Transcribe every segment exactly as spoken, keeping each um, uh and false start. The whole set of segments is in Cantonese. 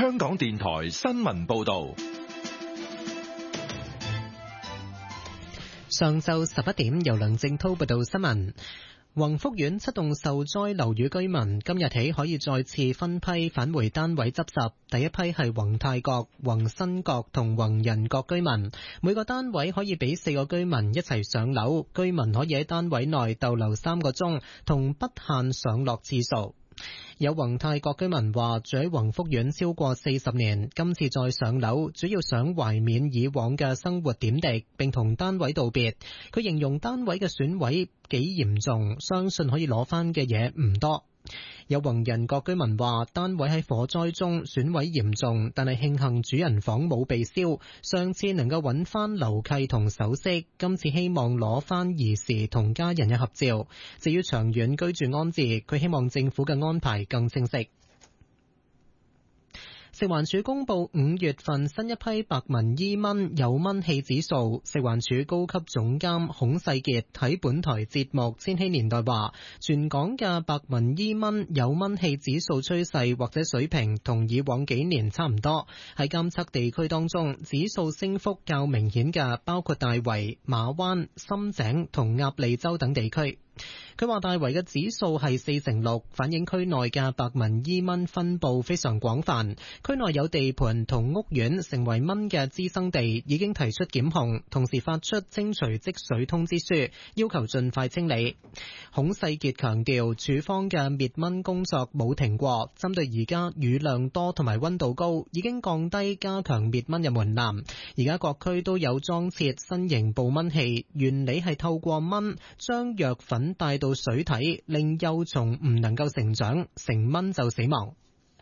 香港電台新聞報道。 上晝十一點，由梁正濤報道新聞。宏福苑七棟受災樓宇居民今日起可以再次分批返回單位執拾。第一批係宏泰閣、宏新閣同宏仁閣居民，每個單位可以俾四個居民一齊上樓，居民可以喺單位內逗留三個鐘，同不限上落次數。有宏泰閣居民話住喺宏福苑超過四十年，今次再上樓主要想懷緬以往嘅生活點滴，並同單位道別。佢形容單位嘅損毀幾嚴重，相信可以攞返嘅嘢唔多。有宏仁閣居民話單位喺火災中損毀嚴重，但係慶幸主人房冇被燒，上次能夠揾翻樓契同首飾，今次希望攞翻兒時同家人嘅合照。至於長遠居住安置，佢希望政府嘅安排更清晰。食環署公布五月份新一批白紋伊蚊有蚊氣指數，食環署高級總監孔世傑喺本台節目《千禧年代》話，全港嘅白紋伊蚊有蚊氣指數趨勢或者水平同以往幾年差唔多。喺監測地區當中，指數升幅較明顯嘅包括大圍、馬灣、深井同鴨脷洲等地區。佢話大圍嘅指數係四成六，反映區內嘅白紋伊蚊分佈非常廣泛。區內有地盤同屋苑成為蚊嘅滋生地，已經提出檢控，同時發出清除積水通知書，要求盡快清理。孔世傑強調，署方嘅滅蚊工作冇停過，針對而家雨量多同埋溫度高，已經降低加強滅蚊嘅門檻。而家各區都有裝設新型捕蚊器，原理係透過蚊將藥粉帶到水體，令幼蟲唔能夠成長，成蚊就死亡。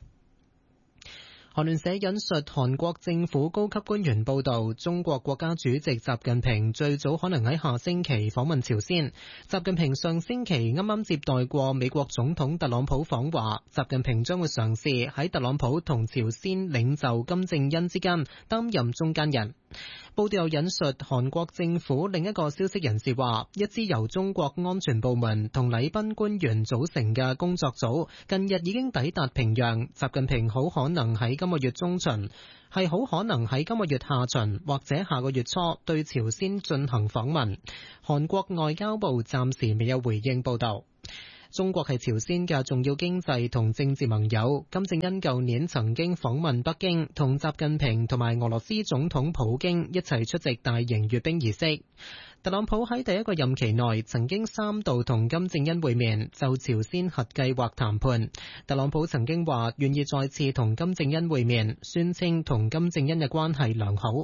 韓聯社引述韓國政府高級官員報道，中國國家主席習近平最早可能喺下星期訪問朝鮮。習近平上星期啱啱接待過美國總統特朗普訪華，習近平將會嘗試喺特朗普同朝鮮領袖金正恩之間擔任中間人。報道又引述韓國政府另一個消息人士話，一支由中國安全部門同禮賓官員組成嘅工作組近日已經抵達平壤，習近平好可能喺今個月中旬，係好可能喺今個月下旬或者下個月初對朝鮮進行訪問。韓國外交部暫時未有回應報道。中國係朝鮮嘅重要經濟同政治盟友，金正恩舊年曾經訪問北京，同習近平同埋俄羅斯總統普京一齊出席大型閱兵儀式。特朗普喺第一個任期內曾經三度同金正恩會面，就朝鮮核計劃談判。特朗普曾經話願意再次同金正恩會面，宣稱同金正恩嘅關係良好。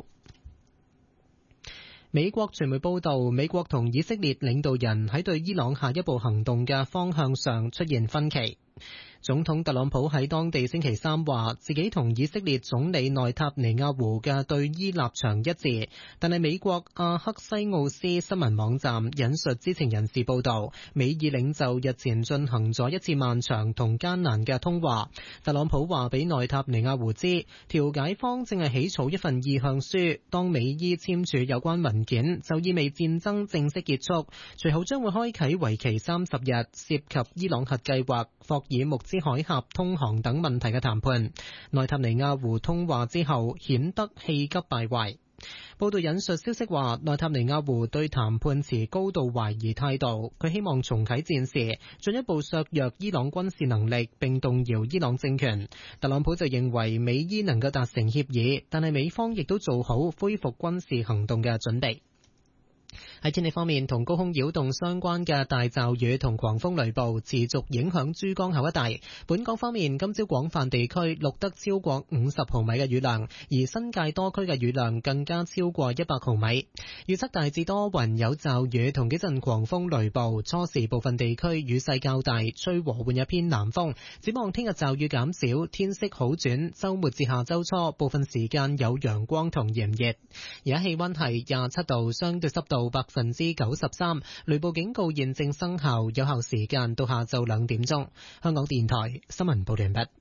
美國傳媒報道，美國同以色列領導人喺對伊朗下一步行動嘅方向上出現分歧。總統特朗普喺當地星期三話，自己同以色列總理內塔尼亞胡嘅對伊立場一致，但係美國阿克西奧斯新聞網站引述知情人士報道，美以領袖日前進行咗一次漫長同艱難嘅通話。特朗普話俾內塔尼亞胡知，調解方正係起草一份意向書，當美伊簽署有關文件，就意味戰爭正式結束，隨後將會開啟為期三十日，涉及伊朗核計劃、霍爾木茲海峽通航等問題嘅談判。內塔尼亞胡通話之後顯得氣急敗壞。報道引述消息話，內塔尼亞胡對談判持高度懷疑態度，佢希望重啟戰事，進一步削弱伊朗軍事能力並動搖伊朗政權。特朗普就認為美伊能夠達成協議，但係美方亦都做好恢復軍事行動嘅準備。喺天氣方面，同高空擾動相關嘅大驟雨同狂風雷暴持續影響珠江口一帶。本港方面，今朝廣泛地區錄得超過五十毫米嘅雨量，而新界多區嘅雨量更加超過一百毫米。預測大致多雲有驟雨同幾陣狂風雷暴，初時部分地區雨勢較大，吹和緩一偏南風。展望聽日驟雨減少，天色好轉，週末至下週初部分時間有陽光同炎熱。而家氣溫係廿七度，相對濕度百分之九十三，雷暴警告現正生效，有效時間到下晝兩點鐘。香港電台新聞報道完畢。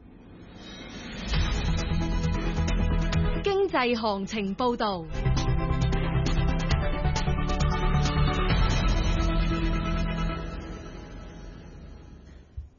經濟行情報道。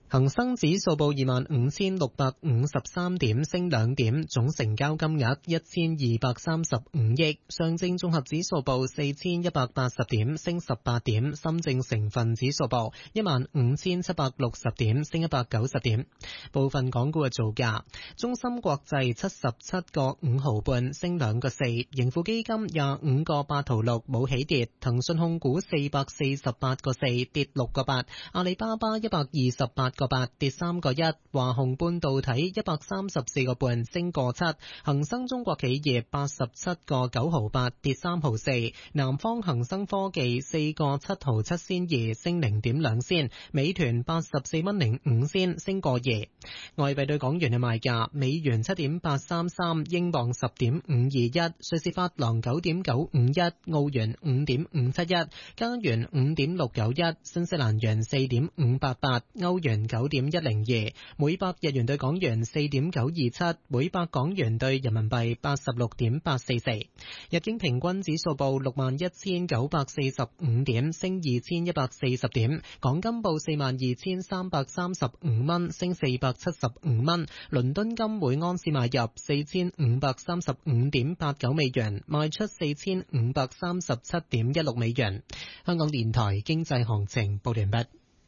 恒生指數報二萬五千六百五十三點，升兩點，總成交金額一千二百三十五億。上證綜合指數報四千一百八十點，升十八點。深證成分指數報一萬五千七百六十點，升一百九十點。部分港股嘅造價：中芯國際七十七個五毫半，升兩個四；盈富基金廿五個八毫六，冇起跌；騰訊控股四百四十八個四，跌六個八；阿里巴巴一百二十八個八，跌三個一；華虹半導體一百三十四個半，升個七；恒生中國企業八十七個九毫八，跌三毫四；南方恒生科技四個七毫七仙二，升零點兩仙；美團八十四蚊零五仙，升個二。外幣對港元嘅賣價：美元七點八三三，英鎊十點五二一，瑞士法郎九點九五一，澳元五點五七一，加元五點六九一，新西蘭元四點五八八，歐元九點一零二，每百日元對港元四點九二七，每百港元對人民幣八十六點八四四。日經平均指數報六萬一千九百四十五點，升二千一百四十點。港金報四萬二千三百三十五蚊，升四百七十五蚊。倫敦金每盎司買入四千五百三十五點八九美元，賣出四千五百三十七點一六美元。香港電台經濟行情報完畢。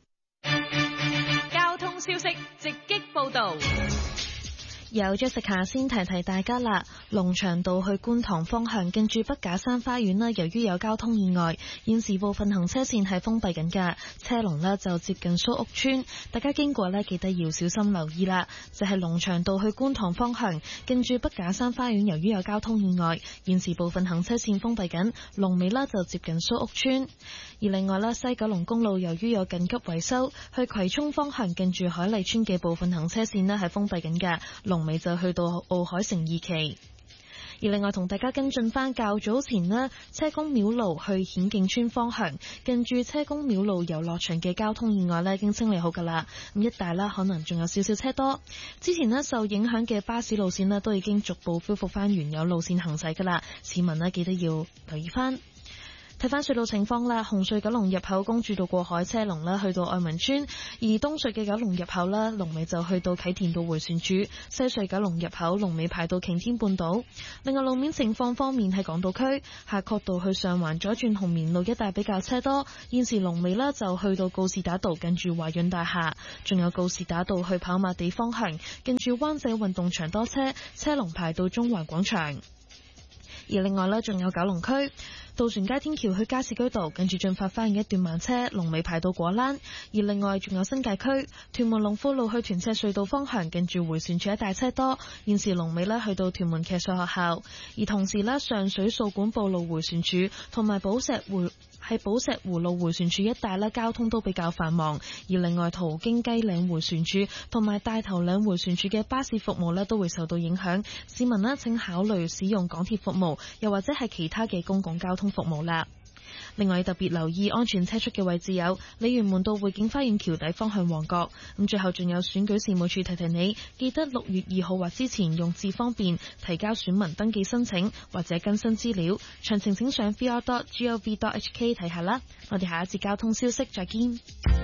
交通消息直擊報道。 有 Jessica 先提提大家啦，龍翔道去觀塘方向近住筆架山花園啦，由於有交通意外，現時部分行車線係封閉緊㗎，車龍呢就接近蘇屋村，大家經過呢記得要小心留意啦。就係龍翔道去觀塘方向近住筆架山花園，由於有交通意外，現時部分行車線封閉緊，龍尾呢就接近蘇屋村。而另外啦，西九龍公路由於有緊急維修，去葵涌方向近住海麗村嘅部分行車線呢係封閉緊㗎，龍尾就去到奧海城二期。而另外同大家跟進翻較早前呢，車公廟路去顯徑村方向近住車公廟路遊樂場嘅交通意外呢已經清理好噶啦，咁一帶啦可能仲有少少車多。之前呢受影響嘅巴士路線呢都已經逐步恢復翻原有路線行駛噶啦，市民呢記得要留意翻。睇翻隧道情況啦，紅隧九龍入口公主道過海車龍啦，去到愛民村；而東隧嘅九龍入口啦，龍尾就去到啟田道迴旋處；西隧九龍入口龍尾排到擎天半島。另外路面情況方面，喺港島區夏慤道去上環左轉紅棉路一帶比較車多，現時龍尾啦就去到告士打道近住華潤大廈，仲有告士打道去跑馬地方向近住灣仔運動場多車，車龍排到中環廣場。而另外呢，仲有九龍區渡船街天橋去加士居道近住進發花園一段慢車，龍尾排到果欄。而另外仲有新界區屯門龍富路去屯赤隧道方向近住迴旋處一帶車多，現時龍尾呢去到屯門騎術學校。而同時呢，上水掃管埔路迴旋處同埋寶石湖喺寶石湖路迴旋處一帶呢，交通都比較繁忙。而另外途經雞嶺迴旋處同埋大頭嶺迴旋處嘅巴士服務呢都會受到影響，市民呢請考慮使用港鐵服務，又或者係其他嘅公共交通服務啦。另外特別留意安全車速嘅位置有鯉魚門道匯景花園橋底方向旺角。咁最後仲有選舉事務處提提你，記得六月二號或之前用智方便提交選民登記申請或者更新資料，詳情請上 v r dot gov dot h k 睇下啦。我哋下一節交通消息再見。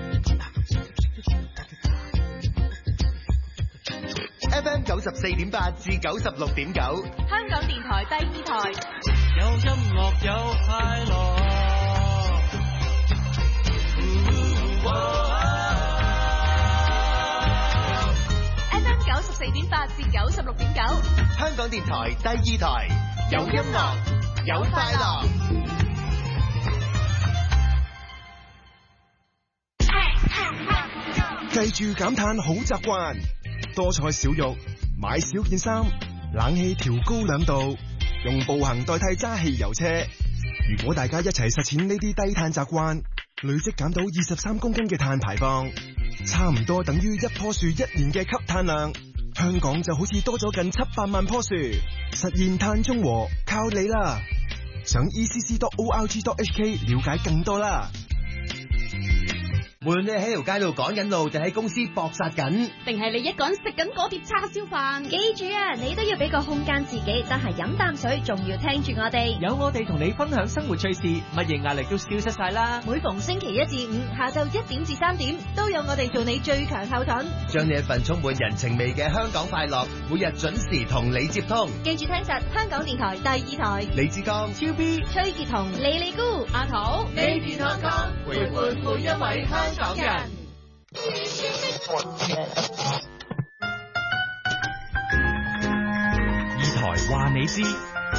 F M 九十四點八至九十六點九， 香港電台第二台， 有音樂有快樂。 F M 九十四點八至九十六點九， 香港電台第二台，有音樂有快樂。記住減碳好習慣。多菜少肉，買少件衫，冷氣調高兩度，用步行代替揸汽油車。如果大家一齊實踐呢啲低碳習慣，累積減到二十三公斤嘅碳排放，差唔多等於一棵樹一年嘅吸碳量。香港就好似多咗近七百萬棵樹，實現碳中和靠你啦！上 e c c dot org dot h k 了解更多啦。 無論你喺條街度趕緊路，定喺公司搏殺緊， 定係你一個人食緊嗰碟叉燒飯， 記住啊，你都要俾個空間自己，得閒飲啖水，仲要聽住我哋。 有我哋同你分享生活趣事，乜嘢壓力都消失晒啦。 每逢星期一至五下晝一點至三點，都有我哋做你最強後盾， 將你一份充滿人情味嘅香港快樂，每日準時同你接通。 記住聽實香港電台第二台， 李志剛、 超 B、 崔潔彤、李李姑、 阿桃， 你健康康，陪伴每一位香港人。 二台話你知。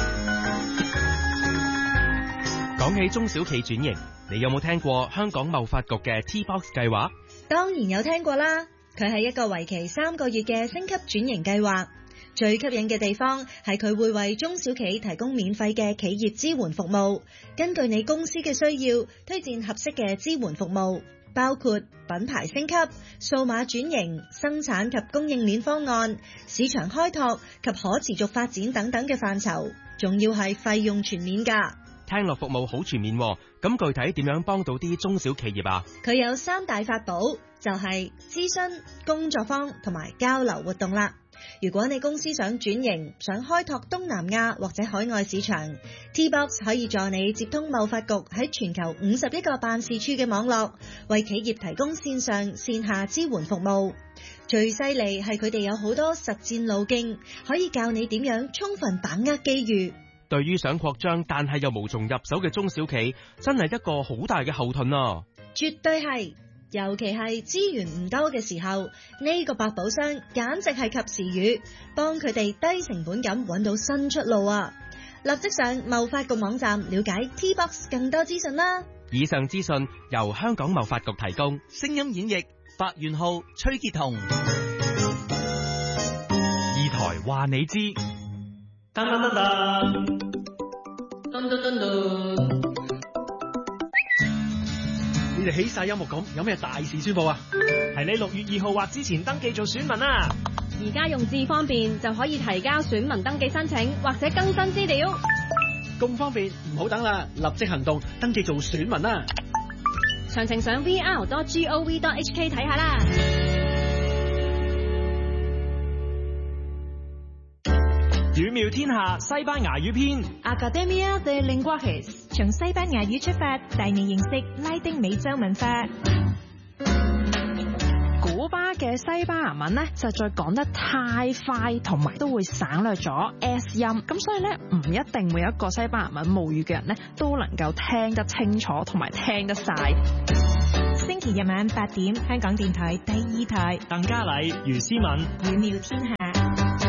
講起中小企轉型，你有冇聽過香港貿發局嘅 T-Box 計劃？ 當然有聽過啦，佢係一個為期三個月嘅升級轉型計劃。最吸引嘅地方係佢會為中小企提供免費嘅企業支援服務，根據你公司嘅需要推薦合適嘅支援服務，包括品牌升級、數碼轉型、生產及供應鏈方案、市場開拓及可持續發展等等嘅範疇，仲要係費用全免㗎。 聽落服務好全面喎，咁具體點樣幫到啲中小企業啊？ 佢有三大法寶，就係諮詢、工作坊同埋交流活動啦。如果你公司想轉型，想開拓東南亞或者海外市場， T-Box 可以助你接通貿發局喺全球五十一個辦事處嘅網絡，為企業提供線上線下支援服務。最犀利係佢哋有好多實戰路徑，可以教你點樣充分把握機遇。 對於想擴張但係又無從入手嘅中小企，真係一個好大嘅後盾啊！ 絕對係，尤其係資源唔多嘅時候，呢個百寶箱簡直係及時雨，幫佢哋低成本咁揾到新出路啊！立即上貿發局網站了解 T-Box 更多資訊啦。 以上資訊由香港貿發局提供。 聲音演繹白元浩、崔潔彤。 二台話你知。 噔噔噔噔，噔噔噔噔。 你哋起晒音樂咁，有咩大事宣佈啊？係你六月二號或之前登記做選民啊！ 而家用智方便就可以提交選民登記申請或者更新資料。 咁方便，唔好等啦，立即行動，登記做選民啦！ 詳情上 v r dot gov dot h k 睇下啦。 語妙天下西班牙語篇 Academia de Lenguajes， 從西班牙語出發，帶你認識拉丁美洲文化。 古巴嘅西班牙文咧，實在講得太快，同埋都會省略咗 S 音，咁所以咧唔一定每一個西班牙文母語嘅人咧都能夠聽得清楚同埋聽得晒。 星期日晚八點，香港電台第二台， 鄧嘉麗、余思敏， 語妙天下。